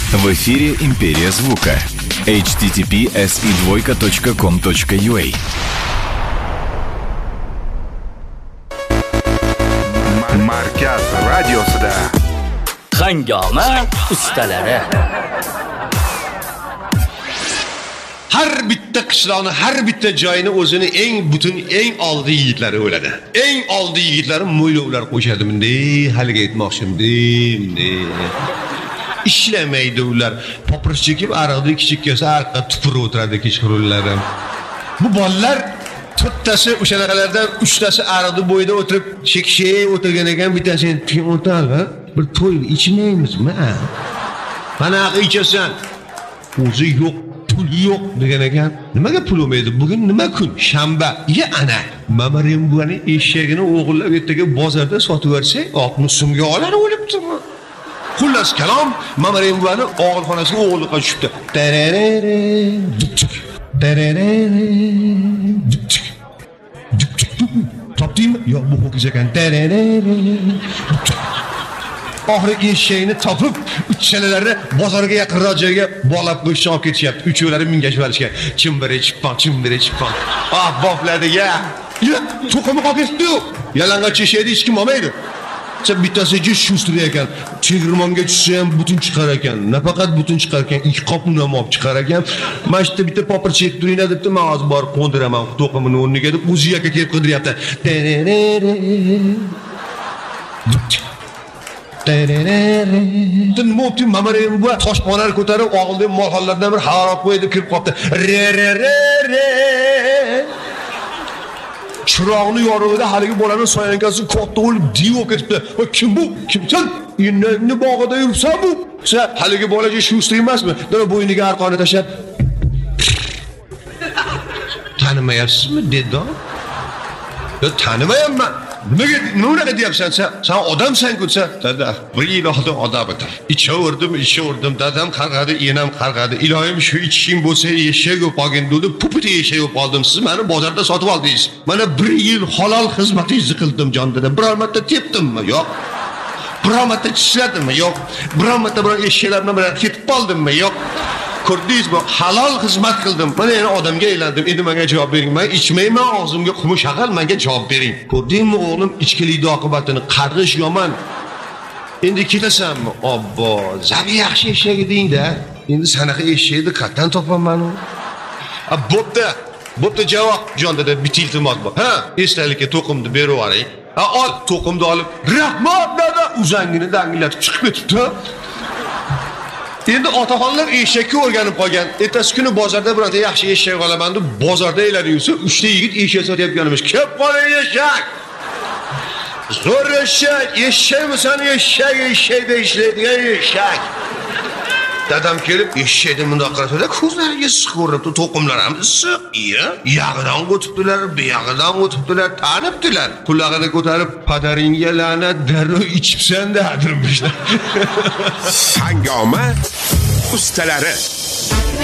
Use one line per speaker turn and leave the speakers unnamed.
В эфире «Империя звука». https://com.ua.
Markaz radiosida
Hangoma ustalari.
Har bitta qishloqni, har bitta joyini o'zini eng oldi yigitlari o'ladi. Eng oldi yigitlari mo'ylovlar qo'shadi bunday, haliga aytmoqchimdi. İşlemaydi ular. Popurch chekib, araqni kichik kelsa arqqa tupurib o'tiradi kechqurunlari. Bu bolalar to'rttasi o'shanaqalardan 3tasi araqni bo'yida o'tirib, chekishib o'tirgan ekan, bittasi o'tiradi. Bir to'y ichmaymizmi? Mana ichasan. O'zi yo'q, pul yo'q degan ekan. Nimaga pul olmaydi? Bugun nima kun? Shanba. Ya ana, Mamarim buvani eshagini o'g'irlab ertaga bozorda sotib bersak, 60 so'mga olar o'libdimi? Xullas kalom, Mamarim buvani og'ilxonasiga o'g'irlikqa tushibdi. Topdingmi? Yo'q, bu ho'kiz ekan. Oxirgi eshagini topib, uchchalalarni bozorga yaqinroq joyga bog'lab qo'yishga olib ketishyapti. Uchovlari mingashib olishgan. Chimbiri chippon. Ah, bofladiga. Ya, to'qimi qolib ketdi. Yalang'och eshakni hech kim olmaydi. Bittasi shustri ekan. Chegirmonga tushsa ham butun chiqar ekan. Nafaqat butun chiqar ekan, ikki qopni ham olib chiqar ekan. Mana shu bitta popurch chek turinglar debdi, men hozir borib qo'ndiraman to'qimini o'rniga deb o'zi yoqqa kelib qidiryapti. Tinmoqti Mamarim bu toshqonar ko'tarib og'ildan molxonlardan bir xarob qo'ydi, kirib qopti. Chiroqni yorug'ida haligi bolaning soyankasi katta bo'lib divo ketibdi. Va kim bu? Kimsan? Innani bog'ida yuribsan bu? Sen haligi bolaga shustri emasmi? Dana bo'yniga arqonni tashlab. Tanimayapsizmi dedi? Yo, tanimayapman. Nimaga deyapsan sen? Sen odamsan-ku sen. Dada, bir yil oldin odam edim. Ichaverdim. Dadam qarg'adi, enam qarg'adi. Iloyim shu ichishing bo'lsa, eshak o'p olgin dedi. Pupiti eshak o'p oldim. Siz meni bozorda sotib oldingiz. Mana bir yil halol xizmatingizni qildim jon dada. Biror marta tepdimmi? Yo'q. Biror marta tishladimmi? Yo'q. Biror marta biror eshaklarni bilan ketib qoldimmi? Yo'q. Ko'rdingizmi? Halol xizmat qildim. Mana yana odamga aylandim. Endi menga javob bering. Men ichmayman, og'zimga qumi shag'al, menga javob bering. Ko'rdingmi o'g'lim, ichkilikning oqibatini? Qarg'ish yomon. Endi ketasanmi? Obbo, zabi yaxshi eshak eding-da. Endi sanaqa eshakni qayerdan topaman u? Bo'pti javob jon dada, bitta iltimos bor. Ha, esdalikka to'qimni berib yuboring. Ha, ol, to'qimni olib. Rahmat dada, uzangini dangillatib chiqib ketibdi. Endi otaxonlar eshakka o'rganib qolgan. Ertasi kuni bozorda bironta yaxshi eshak olaman deb bozorda aylanib yursa, 3 ta yigit eshak sotayotganimiz. Kelib qoling eshak. Zo'r eshakmisan? Eshakda ishlaydigan eshak. Dadam kelib eshakni bundoq qarasa, ko'zlariga siq ko'rinibdi, to'qimlar ham siq. Yog'idan o'tibdilar, buyog'idan o'tibdilar, tanibdilar. Qulog'ini ko'tarib, "Padaringga la'nat, darrov ichibsan" dedirmishlar.
Hangoma ustalari.